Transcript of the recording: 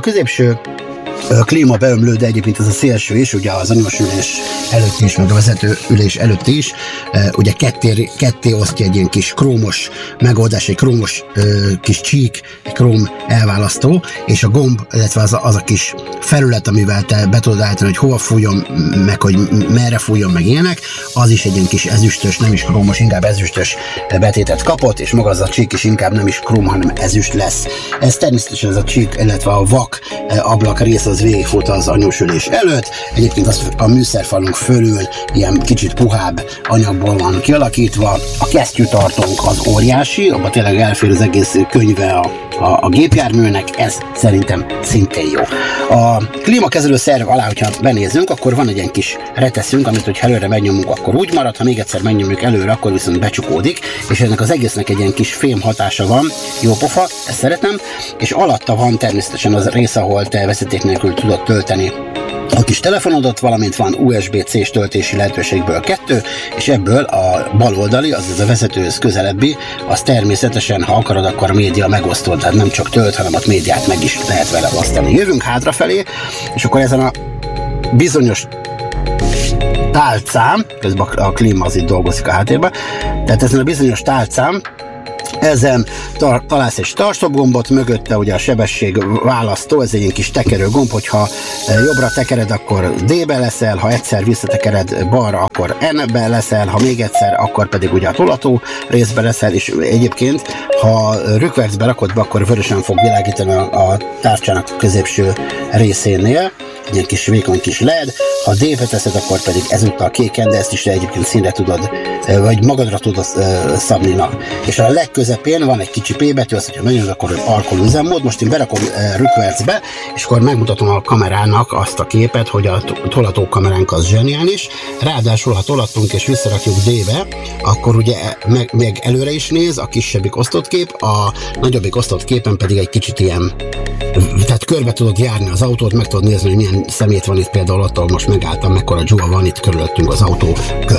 középső klímabeömlő, de egyébként ez a szélső is, ugye az anyós ülés előtt is, meg a vezető ülés előtt is, ugye ketté osztja egy ilyen kis krómos megoldás, egy krómos kis csík, egy króm elválasztó, és a gomb, illetve az a kis felület, amivel te be tudod állítani, hogy hova fújjon, meg hogy merre fújjon, meg ilyenek, az is egy ilyen kis ezüstös, nem is krómos, inkább ezüstös betétet kapott, és maga az a csík is inkább nem is króm, hanem ezüst lesz. Ez természetesen ez a csík, illetve a vak ablak rész az végigfut az anyósülés előtt. Egyébként az a műszerfalunk fölül ilyen kicsit puhább anyagból van kialakítva. A kesztyűtartónk az óriási, abban tényleg elfér az egész könyve a gépjárműnek, ez szerintem szintén jó. A klímakezelő szerv alá, hogyha benézünk, akkor van egy ilyen kis reteszünk, amit hogyha előre megnyomunk, akkor úgy marad, ha még egyszer megnyomjuk előre, akkor viszont becsukódik, és ennek az egésznek egy ilyen kis fém hatása van, jó pofa, ezt szeretem, és alatta van természetesen az rész, ahol te vezeték nélkül tudod tölteni a kis telefonodat, valamint van USB-C-s töltési lehetőségből 2, és ebből a bal oldali, azaz a vezetőhöz közelebbi, az természetesen, ha akarod, akkor a média megosztod, tehát nem csak tölt, hanem a médiát meg is lehet vele osztani. Jövünk hátrafelé, és akkor ezen a bizonyos tálcám, közben a klíma az itt dolgozik a háttérben, tehát ezen a bizonyos tálcám, ezen találsz egy start-stop gombot, mögötte ugye a sebesség választó, ez egy ilyen kis tekerő gomb, hogyha jobbra tekered, akkor D-be leszel, ha egyszer visszatekered balra, akkor N-be leszel, ha még egyszer, akkor pedig ugye a tolató részbe leszel, és egyébként, ha rükvercbe rakod be, akkor vörösen fog világítani a tárcsának középső részénél, egy ilyen kis vékony kis LED, ha D-be teszed, akkor pedig ezúttal kéken, de ezt is egyébként színre tudod, vagy magadra tudod szabni. És a legközepén van egy kicsi P betű, azt, hogyha megnyomod, akkor parkoló üzemmód. Most én berakom rükvercbe, és akkor megmutatom a kamerának azt a képet, hogy a tolató kameránk az zseniális. Ráadásul, ha tolattunk és visszarakjuk D-be, akkor ugye meg előre is néz a kisebbik osztott kép, a nagyobbik osztott képen pedig egy kicsit ilyen, tehát körbe tudod járni az autót, meg tudod nézni, hogy milyen szemét van itt, például ott, ahol most megálltam, mekkora dzsúva van itt körülöttünk az autó körül.